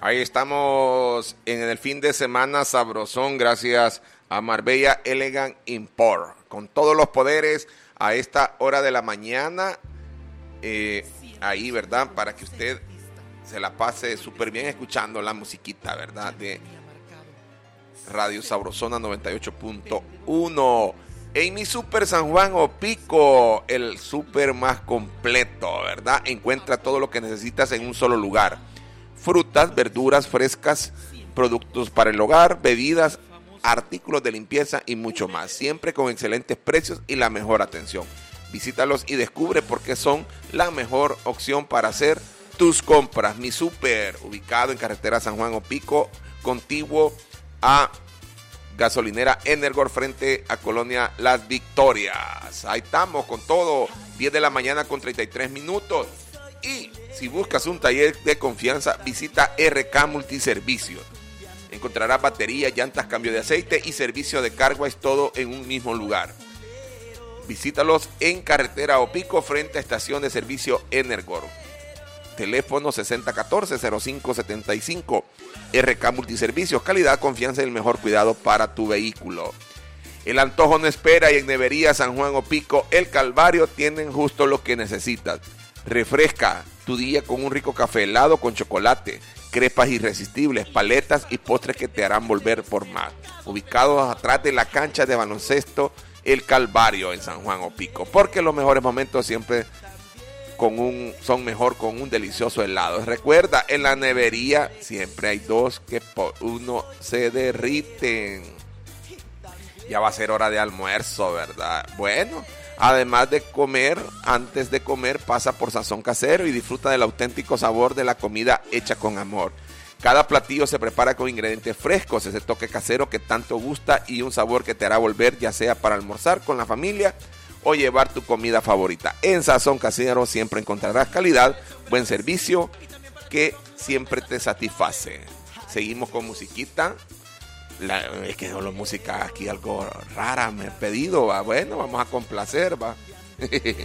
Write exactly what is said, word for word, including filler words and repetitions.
Ahí estamos en el fin de semana sabrosón, gracias a Marbella Elegant Import, con todos los poderes a esta hora de la mañana, eh, ahí, ¿verdad? Para que usted se la pase súper bien escuchando la musiquita, ¿verdad? De Radio Sabrosona noventa y ocho punto uno. En mi Super San Juan Opico, el super más completo, ¿verdad? Encuentra todo lo que necesitas en un solo lugar. Frutas, verduras frescas, productos para el hogar, bebidas, artículos de limpieza y mucho más. Siempre con excelentes precios y la mejor atención. Visítalos y descubre por qué son la mejor opción para hacer tus compras. Mi Super, ubicado en carretera San Juan Opico, contiguo a gasolinera Energor frente a Colonia Las Victorias. Ahí estamos con todo, diez de la mañana con treinta y tres minutos. Y si buscas un taller de confianza, visita R K Multiservicios. Encontrarás baterías, llantas, cambio de aceite y servicio de carguas, todo en un mismo lugar. Visítalos en carretera Opico frente a estación de servicio Energor. Teléfono sesenta catorce cero cinco setenta y cinco. R K Multiservicios, calidad, confianza y el mejor cuidado para tu vehículo. El antojo no espera y en Nevería San Juan Opico, El Calvario, tienen justo lo que necesitas. Refresca tu día con un rico café helado con chocolate, crepas irresistibles, paletas y postres que te harán volver por más. Ubicados atrás de la cancha de baloncesto El Calvario en San Juan Opico, porque los mejores momentos siempre con un, son mejor con un delicioso helado. Recuerda, en la nevería siempre hay dos que por uno se derriten. Ya va a ser hora de almuerzo, ¿verdad? Bueno, además de comer, antes de comer, pasa por Sazón Casero y disfruta del auténtico sabor de la comida hecha con amor. Cada platillo se prepara con ingredientes frescos, ese toque casero que tanto gusta y un sabor que te hará volver, ya sea para almorzar con la familia o llevar tu comida favorita. En Sazón Casero siempre encontrarás calidad, buen servicio que siempre te satisface. Seguimos con musiquita. La, es que no, la música aquí algo rara me he pedido, ¿va? Bueno, vamos a complacer, va.